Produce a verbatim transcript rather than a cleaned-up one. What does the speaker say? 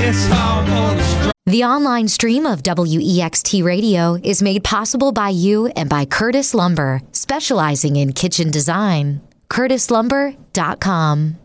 It's all on the str- The online stream of W E X T Radio is made possible by you and by Curtis Lumber, specializing in kitchen design. curtis lumber dot com